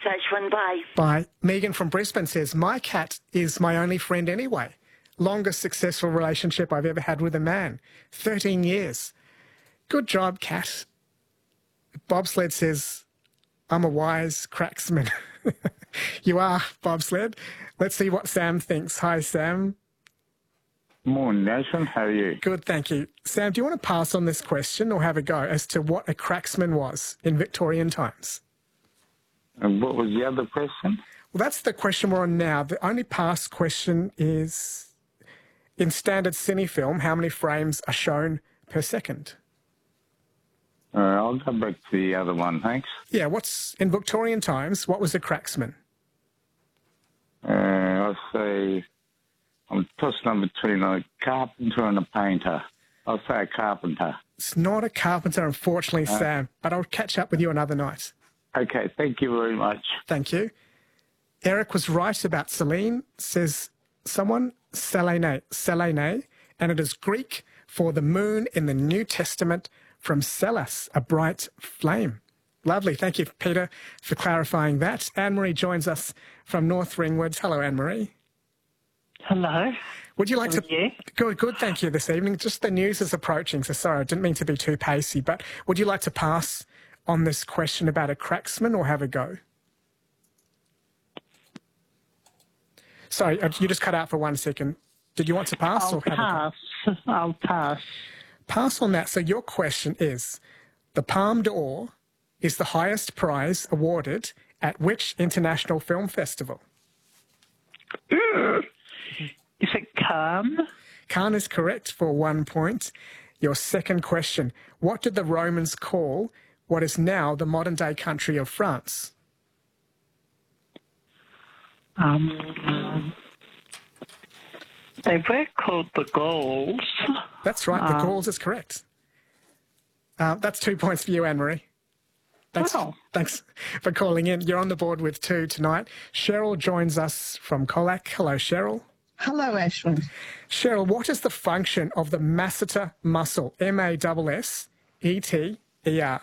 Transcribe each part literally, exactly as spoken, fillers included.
Ashwin. Bye. Bye. Megan from Brisbane says, my cat is my only friend anyway. Longest successful relationship I've ever had with a man. thirteen years. Good job, cat. Bobsled says, I'm a wise cracksman. You are, Bobsled. Let's see what Sam thinks. Hi, Sam. Morning, Nathan. How are you? Good, thank you. Sam, do you want to pass on this question or have a go as to what a cracksman was in Victorian times? And what was the other question? Well, that's the question we're on now. The only past question is, in standard cine film, how many frames are shown per second? Uh, I'll go back to the other one, thanks. Yeah, what's, in Victorian times, what was a cracksman? Uh, I'll say, I'm tossing up between a carpenter and a painter. I'll say a carpenter. It's not a carpenter, unfortunately, Uh, Sam, but I'll catch up with you another night. Okay, thank you very much. Thank you. Eric was right about Selene, says someone, Selene, Selene, and it is Greek for the moon in the New Testament, from Celas, a bright flame. Lovely. Thank you, Peter, for clarifying that. Anne-Marie joins us from North Ringwood. Hello, Anne-Marie. Hello. Would you like How to... are you? Good, good, thank you this evening. Just the news is approaching, so sorry, I didn't mean to be too pacey, but would you like to pass on this question about a cracksman or have a go? Sorry, uh, you just cut out for one second. Did you want to pass I'll or have pass. a go? I'll pass. Pass on that. So your question is, the Palme d'Or is the highest prize awarded at which international film festival? Is it Cannes? Cannes is correct for one point. Your second question, what did the Romans call what is now the modern-day country of France? Um, they were called the Gauls. That's right, the Um, Gauls is correct. Uh, that's two points for you, Anne-Marie. Thanks, Wow. thanks for calling in. You're on the board with two tonight. Cheryl joins us from Colac. Hello, Cheryl. Hello, Ashwin. Cheryl, what is the function of the masseter muscle? M A S S E T E R.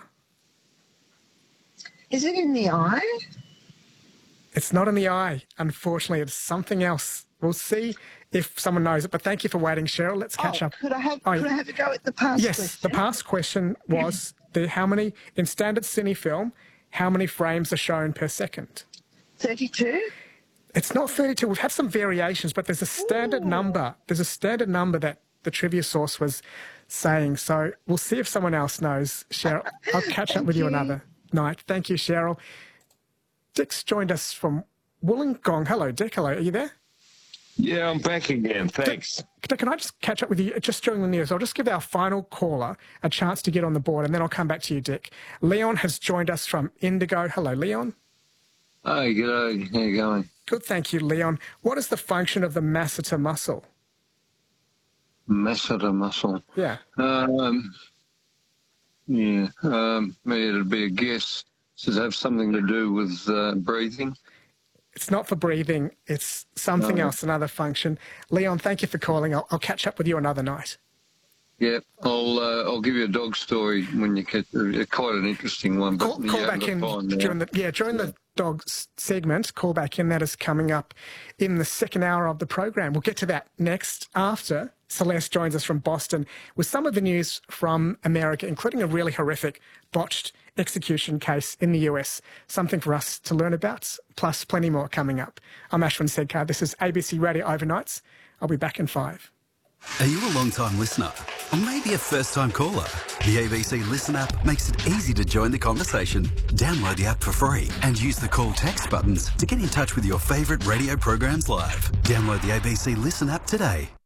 Is it in the eye? It's not in the eye, unfortunately. It's something else. We'll see if someone knows it, but thank you for waiting, Cheryl. Let's catch oh, up. Could I have Oh, could I have a go at the past Yes, question? the past question was the how many, in standard cine film, how many frames are shown per second? thirty-two? It's not thirty-two. We've had some variations, but there's a standard Ooh. number. There's a standard number that the trivia source was saying. So we'll see if someone else knows. Cheryl, I'll catch up with you you. another night. Thank you, Cheryl. Dick's joined us from Wollongong. Hello, Dick. Hello. Are you there? Yeah, I'm back again. Thanks. Dick, can I just catch up with you just during the news? I'll just give our final caller a chance to get on the board, and then I'll come back to you, Dick. Leon has joined us from Indigo. Hello, Leon. Hi, g'day. How you going? Good, thank you, Leon. What is the function of the masseter muscle? Masseter muscle. Yeah. Um, yeah, um, maybe it'd be a guess. Does it have something to do with uh, breathing? It's not for breathing. It's something No. else, another function. Leon, thank you for calling. I'll, I'll catch up with you another night. Yeah, I'll uh, I'll give you a dog story when you get uh, quite an interesting one. But Call, you call haven't back got in time now. during the yeah during the dog s- segment. Call back in. That is coming up in the second hour of the program. We'll get to that next after Celeste joins us from Boston with some of the news from America, including a really horrific botched execution case in the U S. Something for us to learn about, plus plenty more coming up. I'm Ashwin Sedkar. This is A B C Radio Overnights. I'll be back in five. Are you a long-time listener? Or maybe a first-time caller? The A B C Listen app makes it easy to join the conversation. Download the app for free and use the call text buttons to get in touch with your favourite radio programs live. Download the A B C Listen app today.